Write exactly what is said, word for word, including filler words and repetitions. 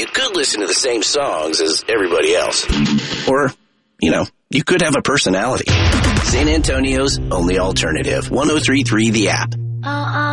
you could listen to the same songs as everybody else. Or, you know, you could have a personality. San Antonio's only alternative. one oh three point three The App.